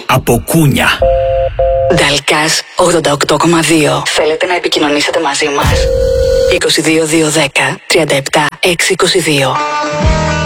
από Κούνια. Νταλκάς 88,2. Θέλετε να επικοινωνήσετε μαζί μας? 22 210 37 622.